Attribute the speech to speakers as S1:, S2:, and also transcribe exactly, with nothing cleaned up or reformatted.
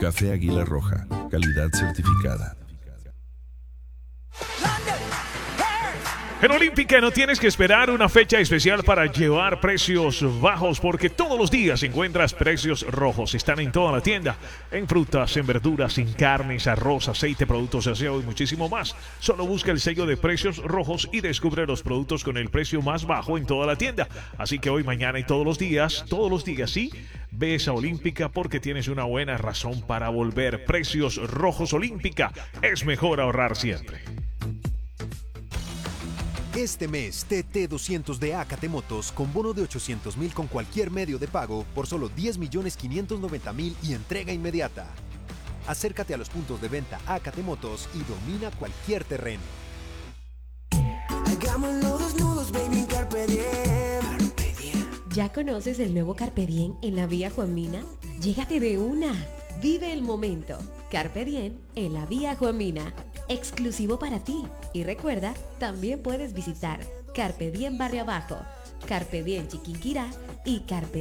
S1: Café Águila Roja, calidad certificada.
S2: En Olímpica no tienes que esperar una fecha especial para llevar precios bajos, porque todos los días encuentras precios rojos. Están en toda la tienda, en frutas, en verduras, en carnes, arroz, aceite, productos de aseo y muchísimo más. Solo busca el sello de precios rojos y descubre los productos con el precio más bajo en toda la tienda. Así que hoy, mañana y todos los días, todos los días sí, ves a Olímpica porque tienes una buena razón para volver. Precios rojos Olímpica, es mejor ahorrar siempre.
S3: Este mes, T T doscientos de Acate Motos con bono de ochocientos mil con cualquier medio de pago por solo diez millones quinientos noventa mil y entrega inmediata. Acércate a los puntos de venta Acate Motos y domina cualquier terreno.
S4: Hagámoslo desnudos, baby, Carpe Diem.
S5: ¿Ya conoces el nuevo Carpe Diem en la vía Juan Mina? Llégate de una. Vive el momento. Carpe Diem en la vía Juan Mina. Exclusivo para ti. Y recuerda, también puedes visitar Carpe Diem Barrio Abajo, Carpe Diem Chiquinquirá y Carpe